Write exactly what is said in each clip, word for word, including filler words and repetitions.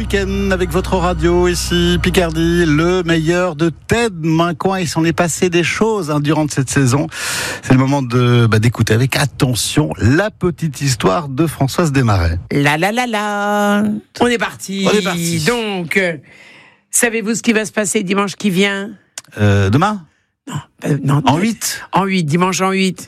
week-end avec votre radio ici, Picardie, le meilleur de Ted Mincoin. Il s'en est passé des choses hein, durant cette saison. C'est le moment de bah, d'écouter avec attention la petite histoire de Françoise Desmarais. La la la la. On est parti. On est parti. Donc, euh, savez-vous ce qui va se passer dimanche qui vient ? Euh, demain ? Non, euh, non. En huit ? En huit, dimanche en huit.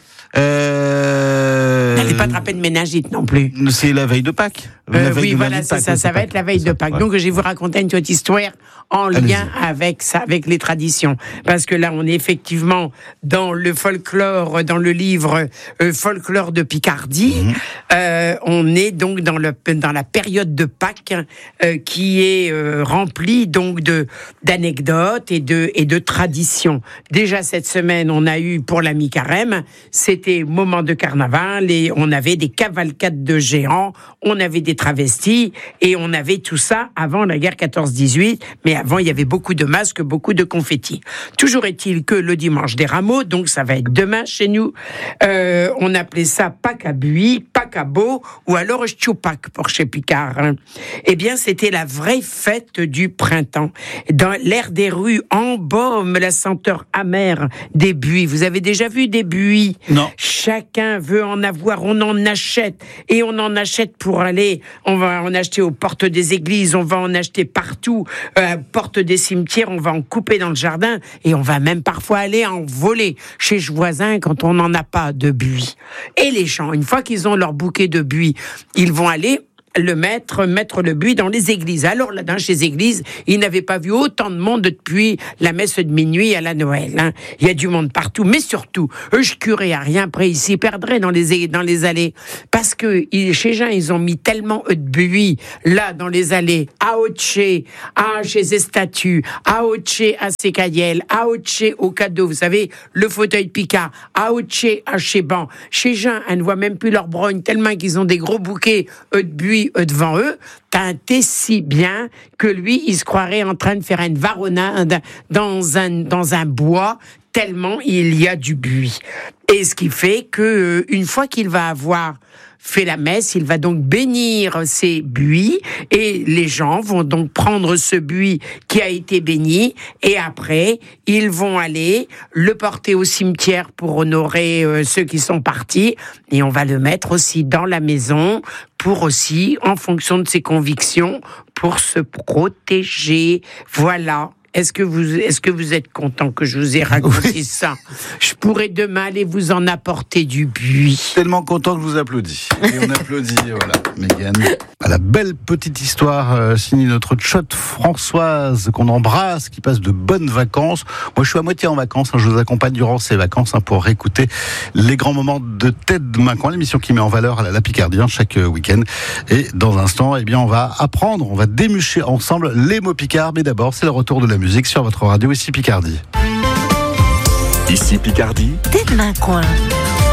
Euh... N'allez pas attraper de méningite non plus. C'est la veille de Pâques. La Euh, veille oui, de voilà, lundi de c'est Pâques, ça. oui, Ça c'est va Pâques. être la veille de Pâques. Ouais. Donc, je vais vous raconter une petite histoire en Allez-y. lien avec ça, avec les traditions. Parce que là, on est effectivement dans le folklore, dans le livre euh, Folklore de Picardie. Mmh. Euh, on est donc dans, le, dans la période de Pâques euh, qui est euh, remplie donc de d'anecdotes et de et de traditions. Déjà cette semaine, on a eu pour la mi-carême, c'était moment de carnaval et on avait des cavalcades de géants, on avait des travestis et on avait tout ça avant la guerre quatorze dix-huit, mais avant il y avait beaucoup de masques, beaucoup de confettis. Toujours est-il que le dimanche des rameaux, donc ça va être demain chez nous, euh, on appelait ça Pâques à buis, Pâques à beau, ou alors Choupac pour chez Picard. Hein. Eh bien, c'était la vraie fête du printemps. Dans l'air des rues embaume la senteur amère des buis. Vous avez déjà vu des buis ? Non. Chacun veut en avoir, on en achète. Et on en achète pour aller, on va en acheter aux portes des églises, on va en acheter partout, euh, portes des cimetières, on va en couper dans le jardin, et on va même parfois aller en voler chez le voisin quand on n'en a pas de buis. Et les gens, une fois qu'ils ont leur bouquet de buis, ils vont aller le mettre, mettre le buis dans les églises. Alors là, dans ces églises, ils n'avaient pas vu autant de monde depuis la messe de minuit à la Noël. Hein. Il y a du monde partout, mais surtout, eux, je curais à rien près, ils s'y perdraient dans les, dans les allées. Parce que ils, chez Jean, ils ont mis tellement de buis, là, dans les allées, à Otché, à chez les statues, à Otché, à Sécadiel, à Otché, au cadeau, vous savez, le fauteuil Picard, à Otché, à chez Ban. Chez Jean, elles ne voient même plus leur brogne, tellement qu'ils ont des gros bouquets de buis devant eux, teintés si bien que lui, il se croirait en train de faire une varonnade dans un, dans un bois, tellement il y a du buis. Et ce qui fait que une fois qu'il va avoir fait la messe, il va donc bénir ces buis et les gens vont donc prendre ce buis qui a été béni et après, ils vont aller le porter au cimetière pour honorer euh, ceux qui sont partis et on va le mettre aussi dans la maison pour aussi, en fonction de ses convictions, pour se protéger. Voilà. Est-ce que vous, est-ce que vous êtes content que je vous ai raconté oui. ça ? Je pourrais demain aller vous en apporter du buis. Tellement content que je vous applaudis. Et on applaudit, voilà, Mégane. À la belle petite histoire euh, signée notre tchotte Françoise qu'on embrasse, qui passe de bonnes vacances. Moi, je suis à moitié en vacances. Hein, je vous accompagne durant ces vacances hein, pour réécouter les grands moments de Ted Mincoin, l'émission qui met en valeur la, la Picardie hein, chaque euh, week-end. Et dans un instant, eh bien, on va apprendre, on va démucher ensemble les mots picards. Mais d'abord, c'est le retour de la musique. Musique sur votre radio ici Picardie. Ici Picardie. Ted Mincoin.